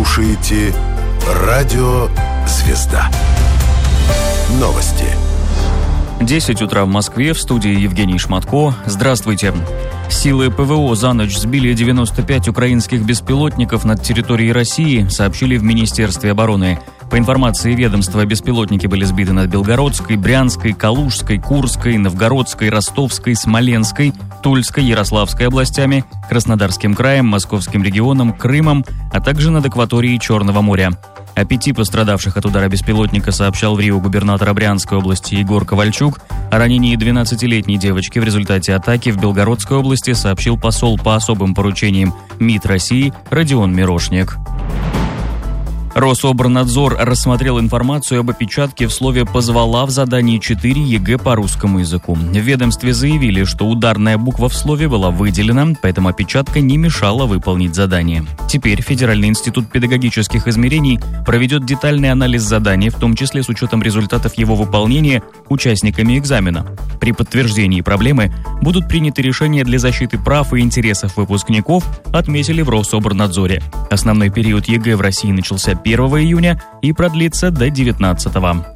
слушаете Радио «Звезда». Новости. 10 утра в Москве, в студии Евгений Шматко. Здравствуйте. Силы ПВО за ночь сбили 95 украинских беспилотников над территорией России, сообщили в Министерстве обороны. По информации ведомства, беспилотники были сбиты над Белгородской, Брянской, Калужской, Курской, Новгородской, Ростовской, Смоленской, Тульской, Ярославской областями, Краснодарским краем, Московским регионом, Крымом, а также над акваторией Черного моря. О 5 пострадавших от удара беспилотника сообщал в РИО губернатор Брянской области Егор Ковальчук. О ранении 12-летней девочки в результате атаки в Белгородской области сообщил посол по особым поручениям МИД России Родион Мирошник. Рособорнадзор рассмотрел информацию об опечатке в слове «позвала» в задании 4 ЕГЭ по русскому языку. В ведомстве заявили, что ударная буква в слове была выделена, поэтому опечатка не мешала выполнить задание. Теперь Федеральный институт педагогических измерений проведет детальный анализ задания, в том числе с учетом результатов его выполнения участниками экзамена. При подтверждении проблемы будут приняты решения для защиты прав и интересов выпускников, отметили в Рособорнадзоре. Основной период ЕГЭ в России начался 1 июня и продлится до 19-го.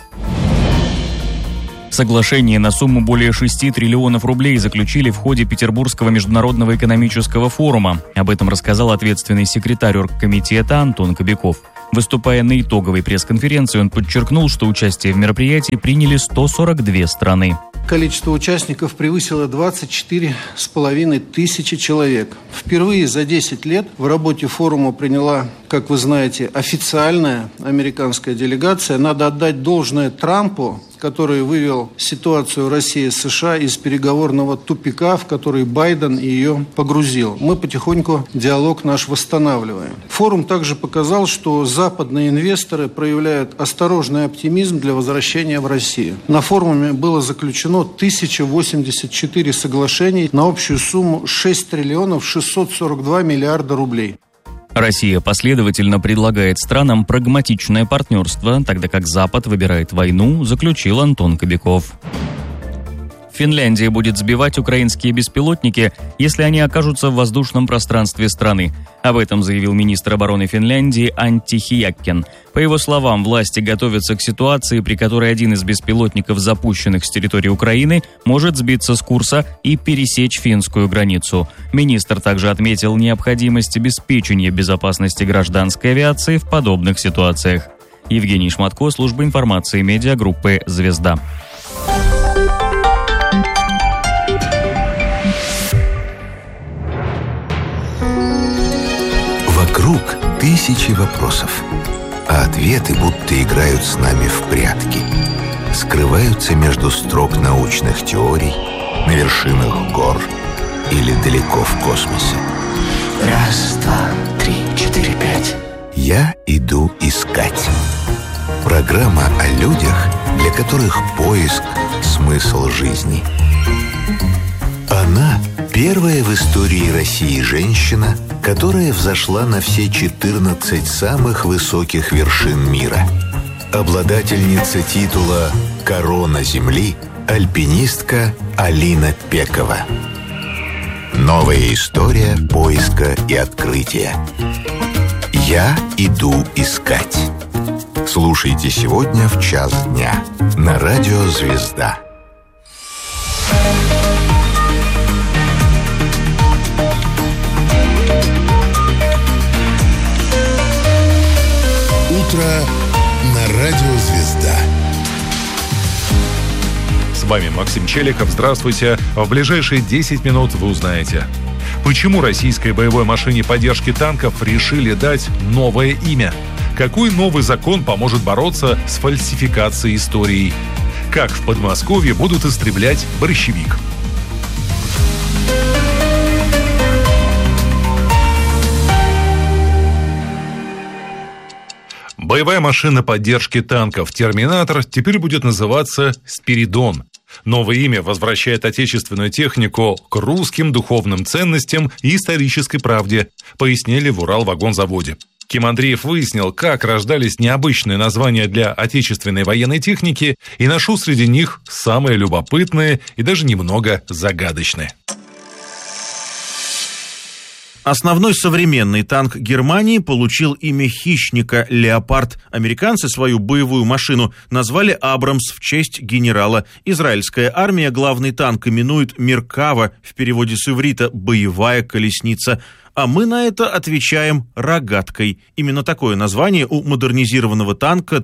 Соглашение на сумму более 6 триллионов рублей заключили в ходе Петербургского международного экономического форума. Об этом рассказал ответственный секретарь оргкомитета Антон Кобяков. Выступая на итоговой пресс-конференции, он подчеркнул, что участие в мероприятии приняли 142 страны. Количество участников превысило 24,5 тысячи человек. Впервые за 10 лет в работе форума приняла, как вы знаете, официальная американская делегация. Надо отдать должное Трампу, который вывел ситуацию России и США из переговорного тупика, в который Байден ее погрузил. Мы потихоньку диалог наш восстанавливаем. Форум также показал, что западные инвесторы проявляют осторожный оптимизм для возвращения в Россию. На форуме было заключено 1084 соглашений на общую сумму 6 триллионов 642 миллиарда рублей. Россия последовательно предлагает странам прагматичное партнерство, тогда как Запад выбирает войну, заключил Антон Кобяков. Финляндия будет сбивать украинские беспилотники, если они окажутся в воздушном пространстве страны. Об этом заявил министр обороны Финляндии Анtti Хияккин. По его словам, власти готовятся к ситуации, при которой один из беспилотников, запущенных с территории Украины, может сбиться с курса и пересечь финскую границу. Министр также отметил необходимость обеспечения безопасности гражданской авиации в подобных ситуациях. Евгений Шматко, служба информации медиагруппы «Звезда». Вокруг тысячи вопросов, а ответы будто играют с нами в прятки. Скрываются между строк научных теорий, на вершинах гор или далеко в космосе. Раз, два, три, 4, 5. Я иду искать. Программа о людях, для которых поиск – смысл жизни. Она первая в истории России женщина, которая взошла на все 14 самых высоких вершин мира. Обладательница титула «Корона Земли» альпинистка Алина Пекова. Новая история поиска и открытия. Я иду искать. Слушайте сегодня в 1:00 дня на радио «Звезда». Утро на радио «Звезда». С вами Максим Челиков. Здравствуйте. В ближайшие 10 минут вы узнаете, почему российской боевой машине поддержки танков решили дать новое имя, какой новый закон поможет бороться с фальсификацией истории, как в Подмосковье будут истреблять борщевик. Боевая машина поддержки танков «Терминатор» теперь будет называться «Спиридон». Новое имя возвращает отечественную технику к русским духовным ценностям и исторической правде, пояснили в Уралвагонзаводе. Ким Андреев выяснил, как рождались необычные названия для отечественной военной техники, и нашел среди них самые любопытные и даже немного загадочные. Основной современный танк Германии получил имя хищника «Леопард». Американцы свою боевую машину назвали «Абрамс» в честь генерала. Израильская армия главный танк именует «Меркава», в переводе с иврита «боевая колесница». А мы на это отвечаем «рогаткой». Именно такое название у модернизированного танка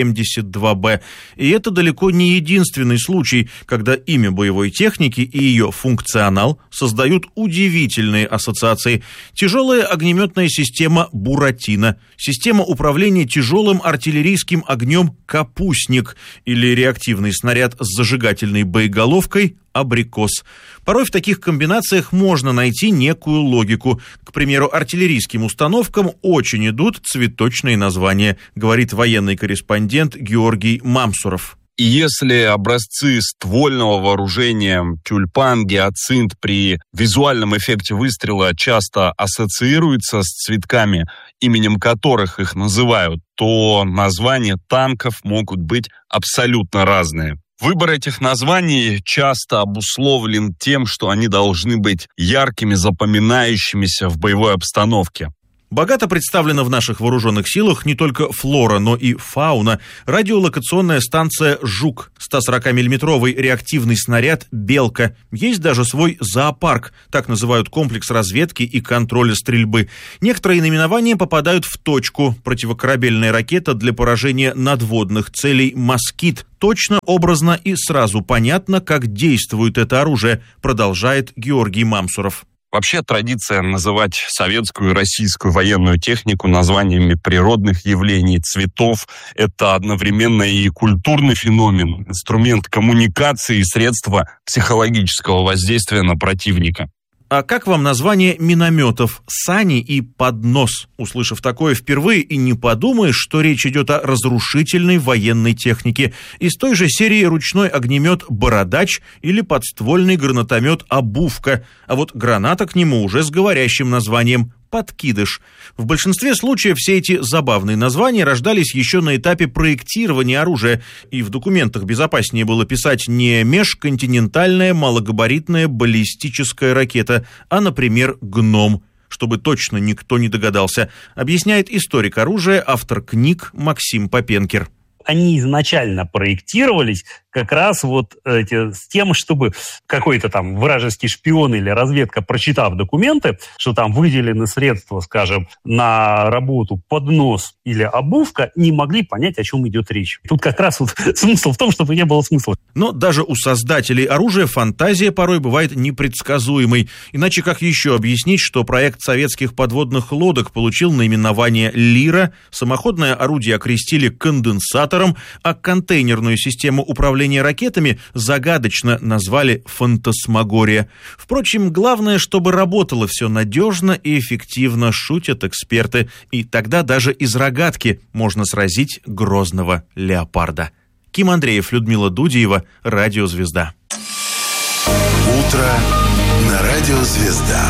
Т-72Б. И это далеко не единственный случай, когда имя боевой техники и ее функционал создают удивительные ассоциации. Тяжелая огнеметная система «Буратино», система управления тяжелым артиллерийским огнем «Капустник» или реактивный снаряд с зажигательной боеголовкой «Абрикос». Порой в таких комбинациях можно найти некую логику. К примеру, артиллерийским установкам очень идут цветочные названия, говорит военный корреспондент Георгий Мамсуров. И если образцы ствольного вооружения тюльпан, гиацинт при визуальном эффекте выстрела часто ассоциируются с цветками, именем которых их называют, то названия танков могут быть абсолютно разные. Выбор этих названий часто обусловлен тем, что они должны быть яркими, запоминающимися в боевой обстановке. Богато представлена в наших вооруженных силах не только флора, но и фауна. Радиолокационная станция «Жук», 140-миллиметровый реактивный снаряд «Белка». Есть даже свой зоопарк, так называют комплекс разведки и контроля стрельбы. Некоторые наименования попадают в точку. Противокорабельная ракета для поражения надводных целей «Москит». Точно, образно и сразу понятно, как действует это оружие, продолжает Георгий Мамсуров. Вообще традиция называть советскую и российскую военную технику названиями природных явлений, цветов – это одновременно и культурный феномен, инструмент коммуникации и средство психологического воздействия на противника. А как вам название минометов «Сани» и «Поднос»? Услышав такое впервые, и не подумаешь, что речь идет о разрушительной военной технике. Из той же серии ручной огнемет «Бородач» или подствольный гранатомет «Обувка». А вот граната к нему уже с говорящим названием «Подкидыш». В большинстве случаев все эти забавные названия рождались еще на этапе проектирования оружия, и в документах безопаснее было писать не межконтинентальная малогабаритная баллистическая ракета, а, например, «Гном», чтобы точно никто не догадался, объясняет историк оружия, автор книг Максим Попенкер. Они изначально проектировались как раз с тем, чтобы какой-то там вражеский шпион или разведка, прочитав документы, что там выделены средства, скажем, на работу «Поднос» или «Обувка», не могли понять, о чем идет речь. Тут как раз смысл в том, чтобы не было смысла. Но даже у создателей оружия фантазия порой бывает непредсказуемой. Иначе как еще объяснить, что проект советских подводных лодок получил наименование «Лира», самоходное орудие окрестили конденсатором, а контейнерную систему управления ракетами загадочно назвали «Фантасмагория». Впрочем, главное, чтобы работало все надежно и эффективно, шутят эксперты. И тогда даже из рогатки можно сразить грозного леопарда. Ким Андреев, Людмила Дудиева, Радиозвезда. Утро на Радиозвезда.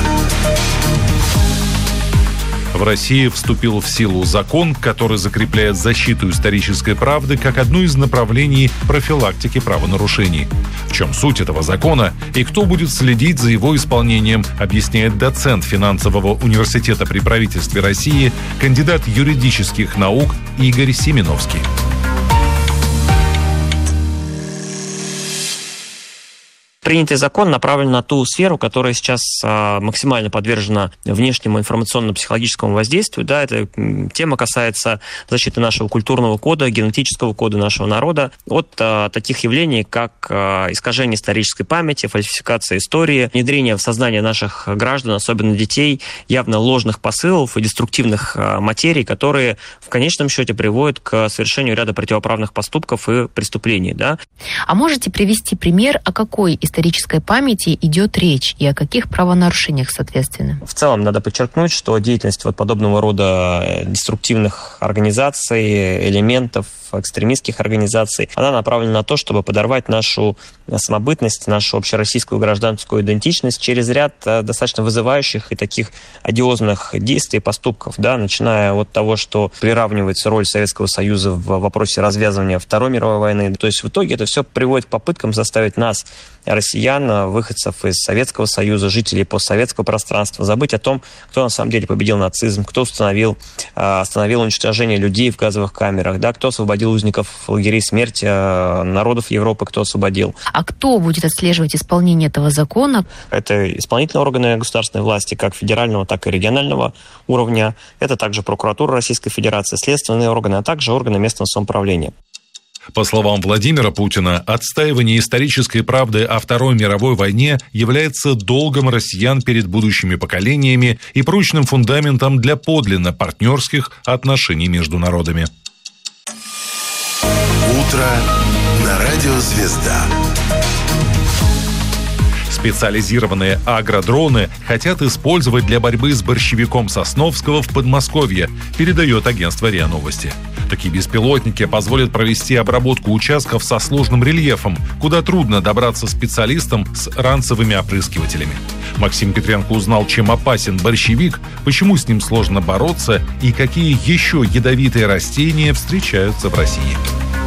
В России вступил в силу закон, который закрепляет защиту исторической правды как одно из направлений профилактики правонарушений. В чем суть этого закона и кто будет следить за его исполнением, объясняет доцент финансового университета при правительстве России, кандидат юридических наук Игорь Семеновский. Принятый закон направлен на ту сферу, которая сейчас максимально подвержена внешнему информационно-психологическому воздействию. Да, эта тема касается защиты нашего культурного кода, генетического кода нашего народа от таких явлений, как искажение исторической памяти, фальсификация истории, внедрение в сознание наших граждан, особенно детей, явно ложных посылов и деструктивных материй, которые в конечном счете приводят к совершению ряда противоправных поступков и преступлений. Да. А можете привести пример, о какой исторической памяти идет речь и о каких правонарушениях, соответственно? В целом надо подчеркнуть, что деятельность подобного рода деструктивных организаций, элементов, экстремистских организаций, она направлена на то, чтобы подорвать нашу самобытность, нашу общероссийскую гражданскую идентичность через ряд достаточно вызывающих и таких одиозных действий и поступков, да, начиная от того, что приравнивается роль Советского Союза в вопросе развязывания Второй мировой войны. То есть в итоге это все приводит к попыткам заставить нас, россиян, выходцев из Советского Союза, жителей постсоветского пространства, забыть о том, кто на самом деле победил нацизм, кто остановил уничтожение людей в газовых камерах, да, кто освободил узников лагерей смерти, народов Европы, кто освободил. А кто будет отслеживать исполнение этого закона? Это исполнительные органы государственной власти, как федерального, так и регионального уровня. Это также прокуратура Российской Федерации, следственные органы, а также органы местного самоуправления. По словам Владимира Путина, отстаивание исторической правды о Второй мировой войне является долгом россиян перед будущими поколениями и прочным фундаментом для подлинно партнерских отношений между народами. Утро на радио «Звезда». Специализированные агродроны хотят использовать для борьбы с борщевиком Сосновского в Подмосковье, передает агентство РИА Новости. Такие беспилотники позволят провести обработку участков со сложным рельефом, куда трудно добраться специалистам с ранцевыми опрыскивателями. Максим Петренко узнал, чем опасен борщевик, почему с ним сложно бороться и какие еще ядовитые растения встречаются в России.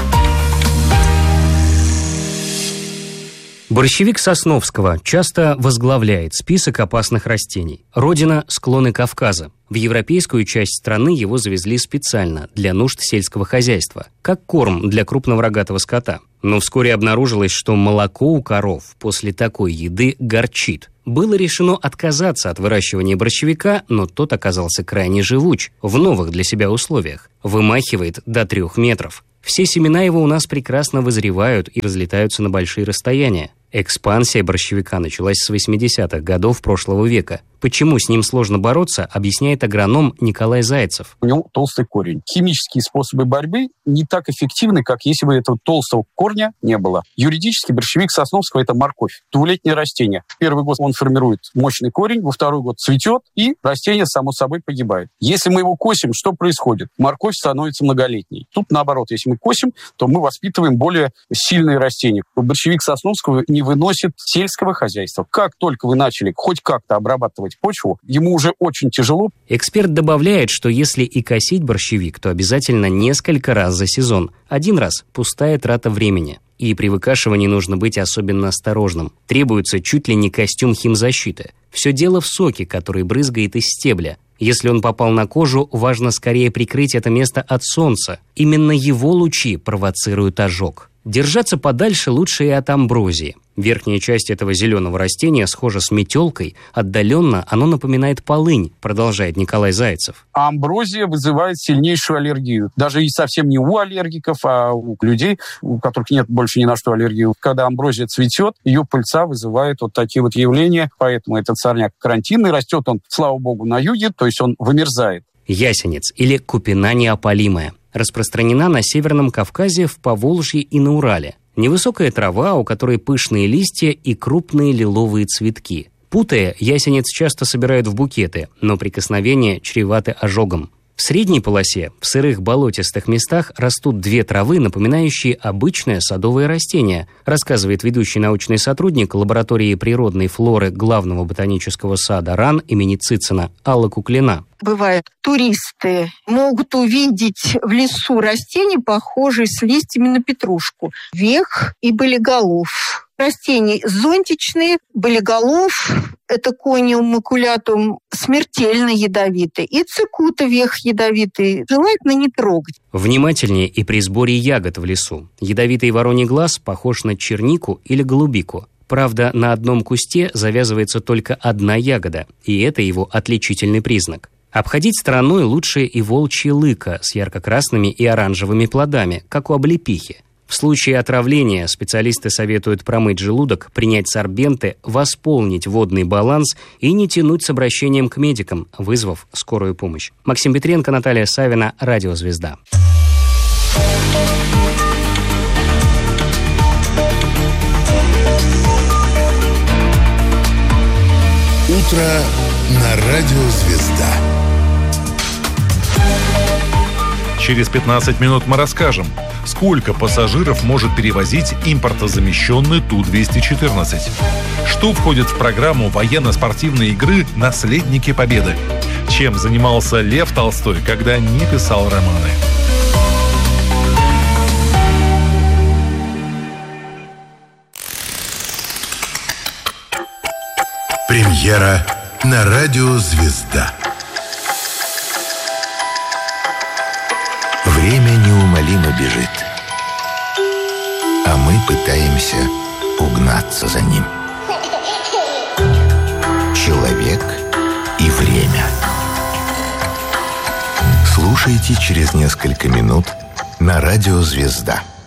Борщевик Сосновского часто возглавляет список опасных растений. Родина – склоны Кавказа. В европейскую часть страны его завезли специально для нужд сельского хозяйства, как корм для крупного рогатого скота. Но вскоре обнаружилось, что молоко у коров после такой еды горчит. Было решено отказаться от выращивания борщевика, но тот оказался крайне живуч в новых для себя условиях. Вымахивает до 3 метров. Все семена его у нас прекрасно вызревают и разлетаются на большие расстояния. Экспансия борщевика началась с 80-х годов прошлого века. Почему с ним сложно бороться, объясняет агроном Николай Зайцев. У него толстый корень. Химические способы борьбы не так эффективны, как если бы этого толстого корня не было. Юридически борщевик Сосновского – это морковь. Двулетнее растение. В первый год он формирует мощный корень, во второй год цветет, и растение само собой погибает. Если мы его косим, что происходит? Морковь становится многолетней. Тут наоборот, если мы косим, то мы воспитываем более сильные растения. Борщевик Сосновского не выносит сельского хозяйства. Как только вы начали хоть как-то обрабатывать почву, ему уже очень тяжело. Эксперт добавляет, что если и косить борщевик, то обязательно несколько раз за сезон. Один раз – пустая трата времени. И при выкашивании нужно быть особенно осторожным. Требуется чуть ли не костюм химзащиты. Все дело в соке, который брызгает из стебля. Если он попал на кожу, важно скорее прикрыть это место от солнца. Именно его лучи провоцируют ожог. Держаться подальше лучше и от амброзии. Верхняя часть этого зеленого растения схожа с метелкой. Отдаленно оно напоминает полынь, продолжает Николай Зайцев. А амброзия вызывает сильнейшую аллергию. Даже и совсем не у аллергиков, а у людей, у которых нет больше ни на что аллергии. Когда амброзия цветет, ее пыльца вызывает вот такие вот явления. Поэтому этот сорняк карантинный. Растет он, слава богу, на юге, то есть он вымерзает. Ясенец или купина неопалимая. Распространена на Северном Кавказе, в Поволжье и на Урале. Невысокая трава, у которой пышные листья и крупные лиловые цветки. Путая, ясенец часто собирают в букеты, но прикосновения чреваты ожогом. В средней полосе, в сырых болотистых местах, растут 2 травы, напоминающие обычное садовое растение, рассказывает ведущий научный сотрудник лаборатории природной флоры главного ботанического сада РАН имени Цицина Алла Куклина. Бывает, туристы могут увидеть в лесу растения, похожие с листьями на петрушку. Вех и болиголов. Растения зонтичные, болиголов – это кониум макулятум, смертельно ядовитый. И цикута вех ядовитый, желательно не трогать. Внимательнее и при сборе ягод в лесу. Ядовитый вороний глаз похож на чернику или голубику. Правда, на одном кусте завязывается только одна ягода, и это его отличительный признак. Обходить стороной лучше и волчья лыка с ярко-красными и оранжевыми плодами, как у облепихи. В случае отравления специалисты советуют промыть желудок, принять сорбенты, восполнить водный баланс и не тянуть с обращением к медикам, вызвав скорую помощь. Максим Петренко, Наталья Савина, Радио «Звезда». Утро на радио «Звезда». Через 15 минут мы расскажем, сколько пассажиров может перевозить импортозамещенный Ту-214. Что входит в программу военно-спортивной игры «Наследники Победы». Чем занимался Лев Толстой, когда не писал романы. Премьера на радио «Звезда». Время неумолимо бежит, а мы пытаемся угнаться за ним. Человек и время. Слушайте через несколько минут на радио «Звезда».